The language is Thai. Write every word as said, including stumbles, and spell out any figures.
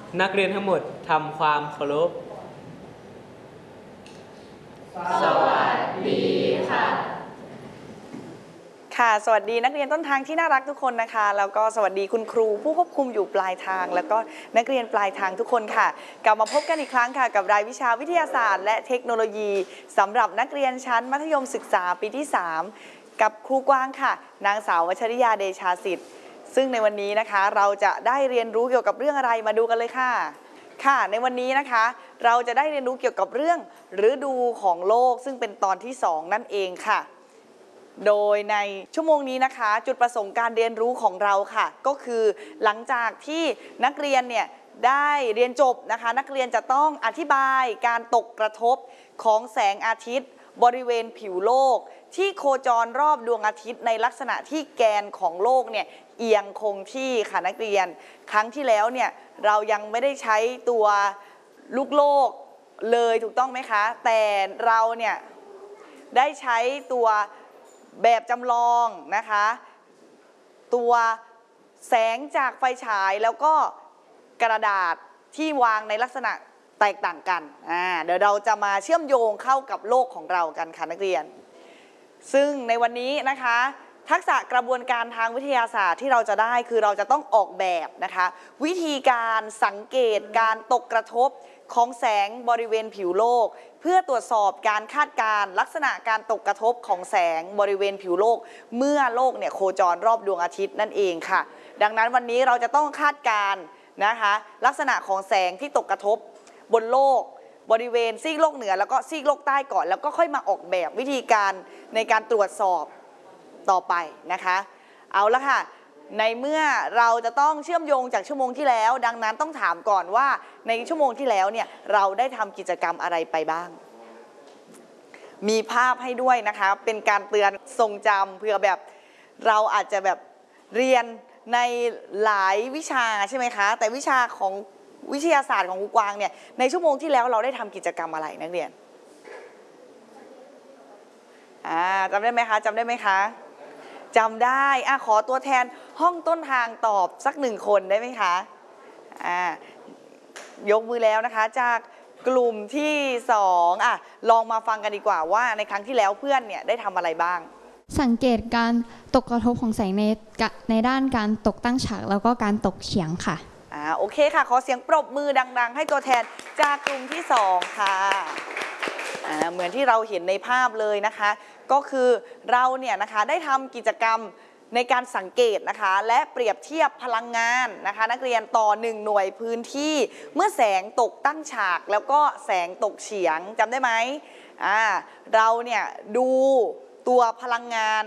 นักเรียนทั้งหมดทำความเคารพสวัสดีค่ะค่ะสวัสดีนักเรียนต้นทางที่น่ารักทุกคนนะคะแล้วก็สวัสดีคุณครูผู้ควบคุมอยู่ปลายทางแล้วก็นักเรียนปลายทางทุกคนค่ะกลับมาพบกันอีกครั้งค่ะกับรายวิชาวิทยาศาสตร์และเทคโนโลยีสำหรับนักเรียนชั้นมัธยมศึกษาปีที่สามกับครูกวางค่ะนางสาววชริยาเดชาสิทธิ์ซึ่งในวันนี้นะคะเราจะได้เรียนรู้เกี่ยวกับเรื่องอะไรมาดูกันเลยค่ะค่ะในวันนี้นะคะเราจะได้เรียนรู้เกี่ยวกับเรื่องฤดูของโลกซึ่งเป็นตอนที่สองนั่นเองค่ะโดยในชั่วโมงนี้นะคะจุดประสงค์การเรียนรู้ของเราค่ะก็คือหลังจากที่นักเรียนเนี่ยได้เรียนจบนะคะนักเรียนจะต้องอธิบายการตกกระทบของแสงอาทิตย์บริเวณผิวโลกที่โคจรรอบดวงอาทิตย์ในลักษณะที่แกนของโลกเนี่ยเอียงคงที่ค่ะนักเรียนครั้งที่แล้วเนี่ยเรายังไม่ได้ใช้ตัวลูกโลกเลยถูกต้องไหมคะแต่เราเนี่ยได้ใช้ตัวแบบจำลองนะคะตัวแสงจากไฟฉายแล้วก็กระดาษที่วางในลักษณะแตกต่างกันอ่าเดี๋ยวเราจะมาเชื่อมโยงเข้ากับโลกของเรากันค่ะนักเรียนซึ่งในวันนี้นะคะทักษะกระบวนการทางวิทยาศาสตร์ที่เราจะได้คือเราจะต้องออกแบบนะคะวิธีการสังเกตการตกกระทบของแสงบริเวณผิวโลกเพื่อตรวจสอบการคาดการณ์ลักษณะการตกกระทบของแสงบริเวณผิวโลกเมื่อโลกเนี่ยโคจรรอบดวงอาทิตย์นั่นเองค่ะดังนั้นวันนี้เราจะต้องคาดการณ์นะคะลักษณะของแสงที่ตกกระทบบนโลกบริเวณซีกโลกเหนือแล้วก็ซีกโลกใต้ก่อนแล้วก็ค่อยมาออกแบบวิธีการในการตรวจสอบต่อไปนะคะเอาละค่ะในเมื่อเราจะต้องเชื่อมโยงจากชั่วโมงที่แล้วดังนั้นต้องถามก่อนว่าในชั่วโมงที่แล้วเนี่ยเราได้ทำกิจกรรมอะไรไปบ้างมีภาพให้ด้วยนะคะเป็นการเตือนทรงจำเพื่อแบบเราอาจจะแบบเรียนในหลายวิชาใช่ไหมคะแต่วิชาของวิทยาศาสตร์ของครูกวางเนี่ยในชั่วโมงที่แล้วเราได้ทำกิจกรรมอะไรนักเรียนอ่าจำได้ไหมคะจำได้ไหมคะจำได้อ่ะขอตัวแทนห้องต้นทางตอบสักหนึ่งคนได้ไหมคะอ่ายกมือแล้วนะคะจากกลุ่มที่สองอ่ะลองมาฟังกันดีกว่าว่าในครั้งที่แล้วเพื่อนเนี่ยได้ทำอะไรบ้างสังเกตการตกกระทบของแสงในในด้านการตกตั้งฉากแล้วก็การตกเฉียงค่ะอ่าโอเคค่ะขอเสียงปรบมือดังๆให้ตัวแทนจากกลุ่มที่สองค่ะอ่าเหมือนที่เราเห็นในภาพเลยนะคะก็คือเราเนี่ยนะคะได้ทำกิจกรรมในการสังเกตนะคะและเปรียบเทียบพลังงานนะคะนักเรียนต่อหนึ่งหน่วยพื้นที่เมื่อแสงตกตั้งฉากแล้วก็แสงตกเฉียงจำได้ไหมอ่าเราเนี่ยดูตัวพลังงาน